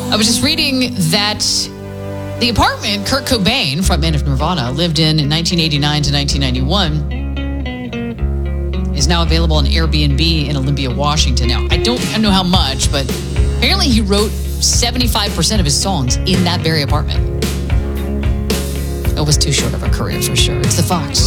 I was just reading that the apartment Kurt Cobain, frontman of Nirvana, lived in 1989 to 1991 is now available on Airbnb in Olympia, Washington. Now, I don't know how much, but apparently he wrote 75% of his songs in that very apartment. It was too short of a career for sure. It's the Fox.